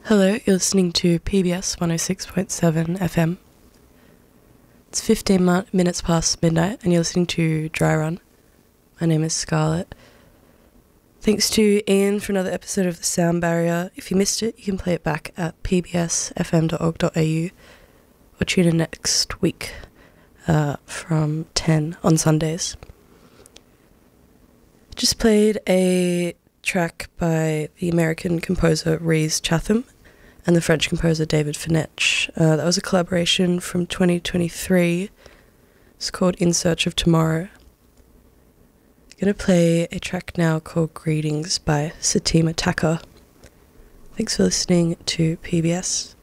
Hello, you're listening to PBS 106.7 FM. It's 15 minutes past midnight and you're listening to Dry Run. My name is Scarlett. Thanks to Ian for another episode of The Sound Barrier. If you missed it, you can play it back at pbsfm.org.au or tune in next week from 10 on Sundays. Just played a track by the American composer Rhys Chatham and the French composer David Fenech. That was a collaboration from 2023. It's called In Search of Tomorrow. I'm going to play a track now called Greetings by Satima Thakur. Thanks for listening to PBS.